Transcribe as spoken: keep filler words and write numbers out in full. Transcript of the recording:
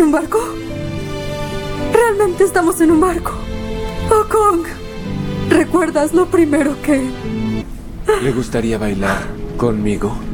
un barco? ¿Realmente estamos en un barco? Oh, Kong, ¿recuerdas lo primero que...? ¿Le gustaría bailar conmigo?